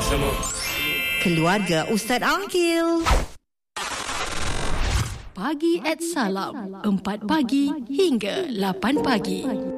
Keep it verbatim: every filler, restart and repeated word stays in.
Keluarga Ustaz Aqil. Pagi at Salam, empat pagi hingga lapan pagi.